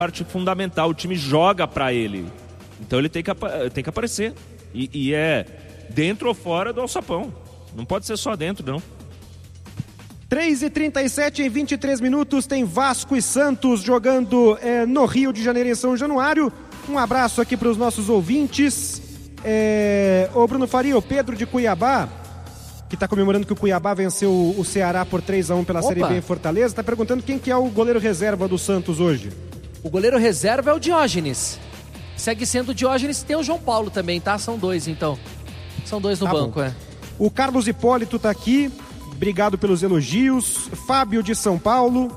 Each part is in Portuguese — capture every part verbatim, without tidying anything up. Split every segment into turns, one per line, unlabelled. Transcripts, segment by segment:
parte fundamental, o time joga para ele. Então ele tem que, tem que aparecer. E, e é dentro ou fora do alçapão. Não pode ser só dentro, não.
três e trinta e sete, em vinte e três minutos, tem Vasco e Santos jogando é, no Rio de Janeiro, em São Januário. Um abraço aqui para os nossos ouvintes. É, o Bruno Faria, o Pedro de Cuiabá, que está comemorando que o Cuiabá venceu o Ceará por três a um pela Opa. Série B em Fortaleza, está perguntando quem que é o goleiro reserva do Santos hoje.
O goleiro reserva é o Diógenes. Segue sendo o Diógenes, tem o João Paulo também, tá? São dois, então. São dois no tá banco, bom. é.
O Carlos Hipólito está aqui, obrigado pelos elogios. Fábio de São Paulo.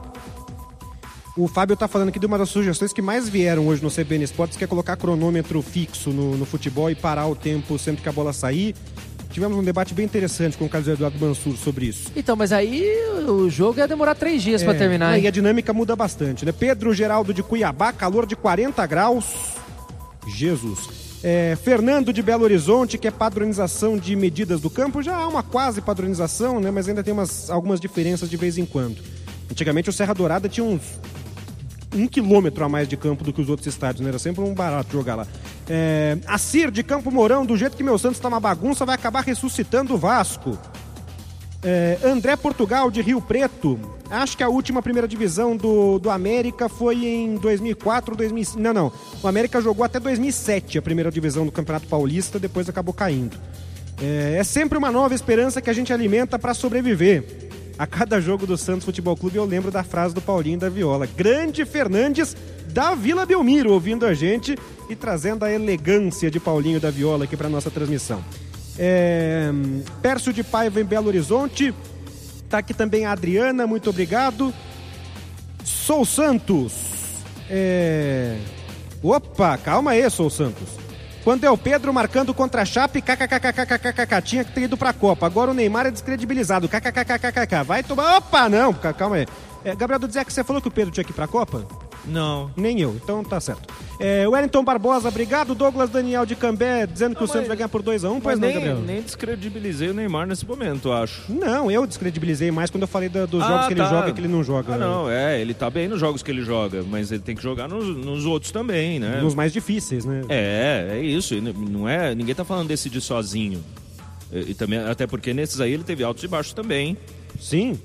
O Fábio está falando aqui de uma das sugestões que mais vieram hoje no C B N Esportes, que é colocar cronômetro fixo no, no futebol e parar o tempo sempre que a bola sair. Tivemos um debate bem interessante com o Carlos Eduardo Mansur sobre isso.
Então, mas aí o jogo ia demorar três dias é, para terminar.
E a dinâmica muda bastante, né? Pedro Geraldo de Cuiabá, calor de quarenta graus. Jesus. É, Fernando de Belo Horizonte, que é padronização de medidas do campo. Já há uma quase padronização, né? Mas ainda tem umas, algumas diferenças de vez em quando. Antigamente o Serra Dourada tinha uns um quilômetro a mais de campo do que os outros estádios, né? Era sempre um barato jogar lá. É, Acir de Campo Mourão, do jeito que meu Santos tá uma bagunça, vai acabar ressuscitando o Vasco. É, André Portugal de Rio Preto, acho que a última primeira divisão do, do América foi em dois mil e quatro, dois mil e cinco, não, não, o América jogou até dois mil e sete a primeira divisão do Campeonato Paulista, depois acabou caindo. É, é sempre uma nova esperança que a gente alimenta para sobreviver. A cada jogo do Santos Futebol Clube eu lembro da frase do Paulinho da Viola. Grande Fernandes da Vila Belmiro ouvindo a gente e trazendo a elegância de Paulinho da Viola aqui para nossa transmissão. É... Pércio de Paiva em Belo Horizonte. Tá aqui também a Adriana, muito obrigado. Sou Santos. É... Opa, calma aí, Sou Santos. Quando é o Pedro marcando contra a Chape, kkkkkkkk, tinha que ter ido pra Copa. Agora o Neymar é descredibilizado, kkkkkk. Vai tomar... Opa, não, calma aí. É, Gabriel Dudzek, você falou que o Pedro tinha que ir pra Copa?
Não.
Nem eu, então tá certo. É, Wellington Barbosa, obrigado. Douglas Daniel de Cambé, dizendo que não, o Santos vai ganhar por dois a um, pois não,
nem,
Gabriel?
Nem descredibilizei o Neymar nesse momento, acho.
Não, eu descredibilizei mais quando eu falei do, dos ah, jogos que tá. ele joga e que ele não joga.
Ah, não, é, ele tá bem nos jogos que ele joga, mas ele tem que jogar nos, nos outros também, né?
Nos mais difíceis, né?
É, é isso, não é, ninguém tá falando de decidir sozinho. E, e também, até porque nesses aí ele teve altos e baixos também.
Sim.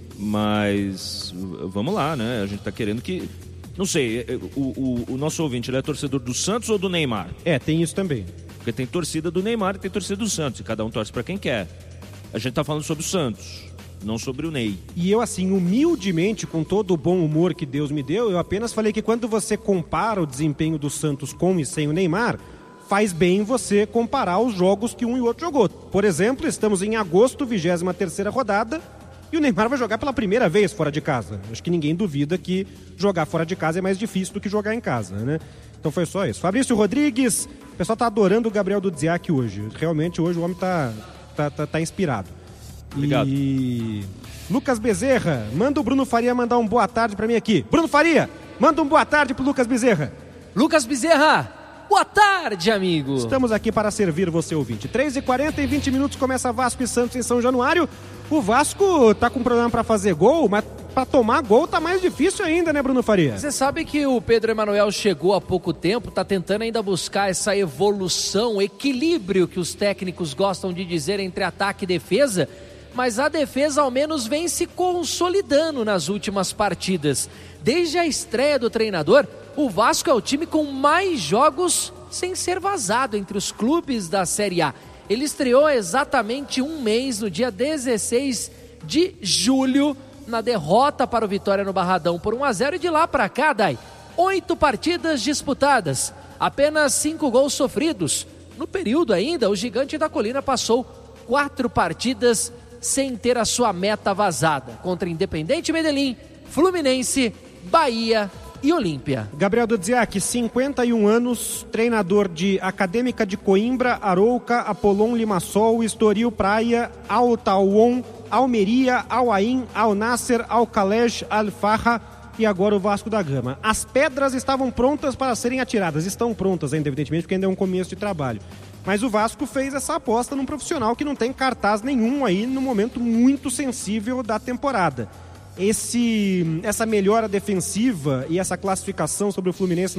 Mas vamos lá, né? A gente tá querendo que... Não sei, o, o, o nosso ouvinte, ele é torcedor do Santos ou do Neymar?
É, tem isso também.
Porque tem torcida do Neymar e tem torcida do Santos, e cada um torce pra quem quer. A gente tá falando sobre o Santos, não sobre o Ney.
E eu, assim, humildemente, com todo o bom humor que Deus me deu, eu apenas falei que quando você compara o desempenho do Santos com e sem o Neymar, faz bem você comparar os jogos que um e o outro jogou. Por exemplo, estamos em agosto, vigésima terceira rodada, e o Neymar vai jogar pela primeira vez fora de casa. Acho que ninguém duvida que jogar fora de casa é mais difícil do que jogar em casa, né? Então foi só isso. Fabrício Rodrigues, o pessoal tá adorando o Gabriel Dudziak hoje. Realmente hoje o homem tá, tá, tá, tá inspirado.
Obrigado.
E Lucas Bezerra, manda o Bruno Faria mandar um boa tarde pra mim aqui. Bruno Faria, manda um boa tarde pro Lucas Bezerra.
Lucas Bezerra, boa tarde, amigo.
Estamos aqui para servir você, ouvinte. três e quarenta, em vinte minutos começa Vasco e Santos em São Januário. O Vasco tá com problema para fazer gol, mas para tomar gol tá mais difícil ainda, né, Bruno Faria?
Você sabe que o Pedro Emanuel chegou há pouco tempo, tá tentando ainda buscar essa evolução, equilíbrio que os técnicos gostam de dizer entre ataque e defesa, mas a defesa ao menos vem se consolidando nas últimas partidas. Desde a estreia do treinador, o Vasco é o time com mais jogos sem ser vazado entre os clubes da Série A. Ele estreou exatamente um mês, no dia dezesseis de julho, na derrota para o Vitória no Barradão por um a zero, e de lá para cá, Dai, oito partidas disputadas, apenas cinco gols sofridos. No período ainda, o Gigante da Colina passou quatro partidas sem ter a sua meta vazada, contra Independente Medellín, Fluminense, Bahia e Olímpia.
Gabriel Dudziak, cinquenta e um anos, treinador de Acadêmica de Coimbra, Arouca, Apolon Limassol, Estoril Praia, Al Tauon, Almeria, Al Ain, Al Nasser, Al Khalej, Al Farha e agora o Vasco da Gama. As pedras estavam prontas para serem atiradas, estão prontas ainda, evidentemente, porque ainda é um começo de trabalho. Mas o Vasco fez essa aposta num profissional que não tem cartaz nenhum aí no momento muito sensível da temporada. esse, essa melhora defensiva e essa classificação sobre o Fluminense